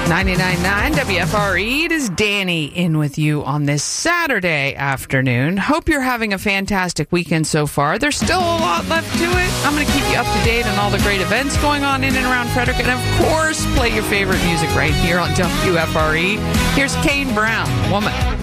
99.9 WFRE. It is Danny in with you on this Saturday afternoon. Hope you're having a fantastic weekend so far. There's still a lot left to it. I'm going to keep you up to date on all the great events going on in and around Frederick. And, of course, play your favorite music right here on WFRE. Here's Kane Brown, Woman.